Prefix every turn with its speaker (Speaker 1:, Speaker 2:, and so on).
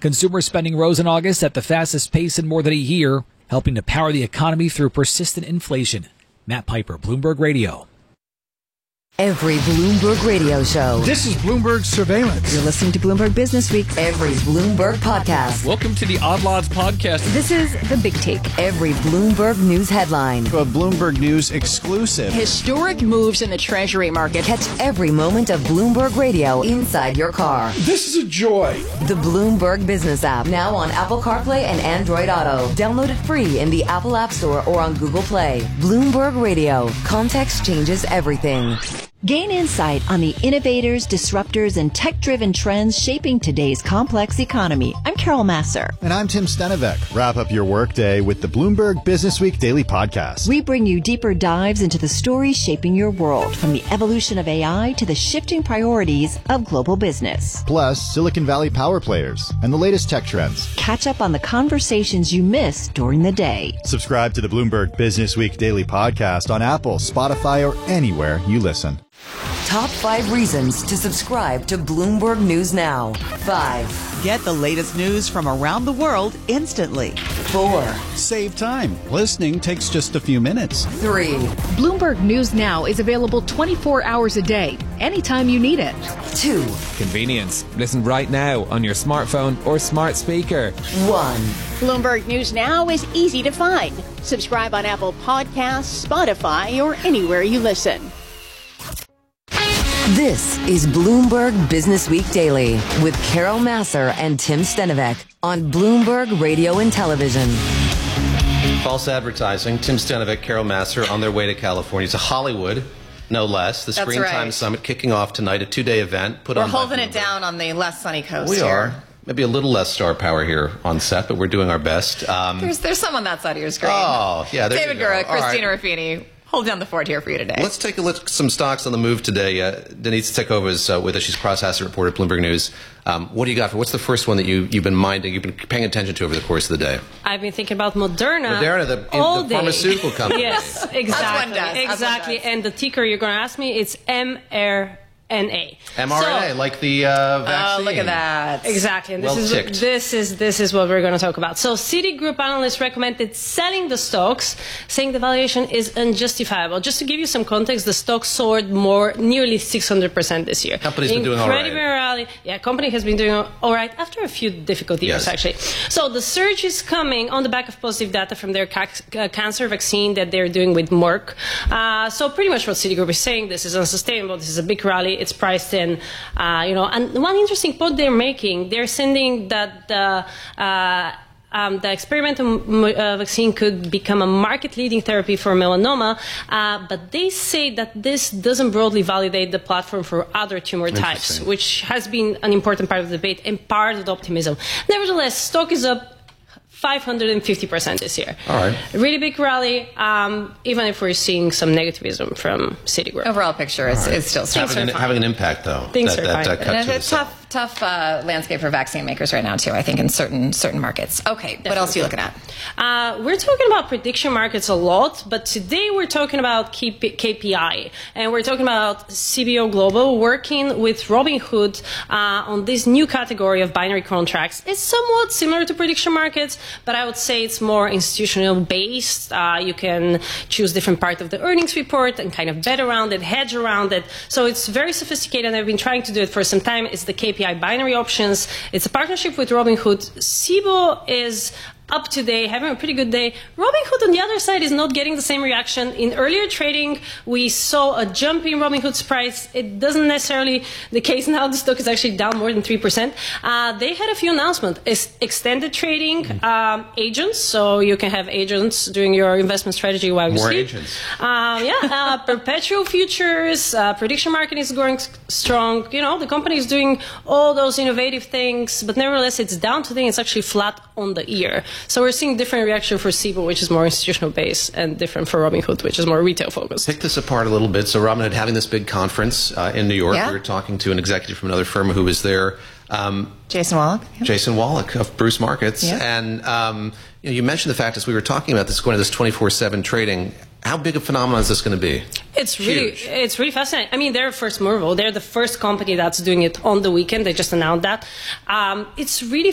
Speaker 1: Consumer spending rose in August at the fastest pace in more than a year, helping to power the economy through persistent inflation. Matt Piper, Bloomberg Radio.
Speaker 2: Every Bloomberg radio show.
Speaker 3: This is Bloomberg Surveillance.
Speaker 2: You're listening to Bloomberg Business Week. Every Bloomberg podcast.
Speaker 4: Welcome to the Odd Lots podcast.
Speaker 5: This is The Big Take.
Speaker 2: Every Bloomberg News headline.
Speaker 6: A Bloomberg News exclusive.
Speaker 5: Historic moves in the Treasury market.
Speaker 2: Catch every moment of Bloomberg Radio inside your car.
Speaker 3: This is a joy.
Speaker 2: The Bloomberg Business app, now on Apple CarPlay and Android Auto. Download it free in the Apple App Store or on Google Play. Bloomberg Radio. Context changes everything.
Speaker 7: Gain insight on the innovators, disruptors, and tech-driven trends shaping today's complex economy. I'm Carol Masser.
Speaker 6: And I'm Tim Stenevec. Wrap up your workday with the Bloomberg Business Week Daily Podcast.
Speaker 7: We bring you deeper dives into the stories shaping your world, from the evolution of AI to the shifting priorities of global business.
Speaker 6: Plus, Silicon Valley power players and the latest tech trends.
Speaker 7: Catch up on the conversations you missed during the day.
Speaker 6: Subscribe to the Bloomberg Business Week Daily Podcast on Apple, Spotify, or anywhere you listen.
Speaker 2: Top 5 reasons to subscribe to Bloomberg News Now. 5.
Speaker 8: Get the latest news from around the world instantly.
Speaker 2: 4.
Speaker 9: Save time. Listening takes just a few minutes.
Speaker 2: 3.
Speaker 5: Bloomberg News Now is available 24 hours a day, anytime you need it.
Speaker 2: 2.
Speaker 4: Convenience. Listen right now on your smartphone or smart speaker.
Speaker 2: 1.
Speaker 5: Bloomberg News Now is easy to find. Subscribe on Apple Podcasts, Spotify, or anywhere you listen.
Speaker 2: This is Bloomberg Business Week Daily with Carol Masser and Tim Stenevec on Bloomberg Radio and Television.
Speaker 10: False advertising. Tim Stenevec, Carol Masser on their way to California to Hollywood, no less. The Springtime Summit kicking off tonight, a 2-day event.
Speaker 11: We're holding it down on the less sunny coast.
Speaker 10: We
Speaker 11: here.
Speaker 10: are. Maybe a little less star power here on set, but we're doing our best.
Speaker 11: There's some on that side of your screen.
Speaker 10: Oh, yeah. There
Speaker 11: David
Speaker 10: you go.
Speaker 11: Gura, Christina Ruffini. Hold down the fort here for you today.
Speaker 10: Let's take a look at some stocks on the move today. Denise Tekova is with us. She's cross-asset reporter at Bloomberg News. What do you got? What's the first one that you've been minding, you've been paying attention to over the course of the day?
Speaker 12: I've been thinking about Moderna.
Speaker 10: The
Speaker 12: all
Speaker 10: pharmaceutical
Speaker 12: day.
Speaker 10: company.
Speaker 12: Yes, exactly. Exactly. And the ticker you're going to ask me, it's mRNA.
Speaker 10: mRNA, like the vaccine.
Speaker 11: Oh, look at that.
Speaker 12: Exactly. And this is what we're going to talk about. So Citigroup analysts recommended selling the stocks, saying the valuation is unjustifiable. Just to give you some context, the stock soared nearly 600% this year.
Speaker 10: Company's been doing all right.
Speaker 12: Incredible rally. Yeah, company has been doing all right after a few difficult years, actually. So the surge is coming on the back of positive data from their cancer vaccine that they're doing with Merck. So pretty much what Citigroup is saying, this is unsustainable. This is a big rally. It's priced in, and one interesting point they're making, they're saying that the experimental vaccine could become a market-leading therapy for melanoma, but they say that this doesn't broadly validate the platform for other tumor types, which has been an important part of the debate and part of the optimism. Nevertheless, stock is up 550% this year.
Speaker 10: All right.
Speaker 12: Really big rally, even if we're seeing some negativism from Citigroup.
Speaker 11: Overall picture is still strong.
Speaker 10: Having an impact, though.
Speaker 12: Things are fine.
Speaker 11: It's a tough landscape for vaccine makers right now, too, I think, in certain markets. Okay, what else are you looking at?
Speaker 12: We're talking about prediction markets a lot, but today we're talking about KPI, and we're talking about CBO Global working with Robinhood on this new category of binary contracts. It's somewhat similar to prediction markets, but I would say it's more institutional based. You can choose different part of the earnings report and kind of bet around it, hedge around it. So it's very sophisticated, and I've been trying to do it for some time. It's the KPI binary options. It's a partnership with Robinhood. CBO is up today, having a pretty good day. Robinhood on the other side is not getting the same reaction. In earlier trading, we saw a jump in Robinhood's price. It doesn't necessarily the case now. The stock is actually down more than 3%. They had a few announcements. Extended trading agents, so you can have agents doing your investment strategy while you sleep.
Speaker 10: More agents.
Speaker 12: Perpetual futures, prediction market is going strong. The company is doing all those innovative things, but nevertheless, it's down today. It's actually flat on the year. So we're seeing different reaction for CBO, which is more institutional based, and different for Robinhood, which is more retail focused.
Speaker 10: Pick this apart a little bit. So Robinhood having this big conference in New York. We were talking to an executive from another firm who was there.
Speaker 11: Jason Wallach.
Speaker 10: Jason Wallach of Bruce Markets. And you mentioned the fact as we were talking about this going to this 24/7 trading. How big a phenomenon is this going to be?
Speaker 12: It's really fascinating. I mean, they're first mover. They're the first company that's doing it on the weekend. They just announced that. It's really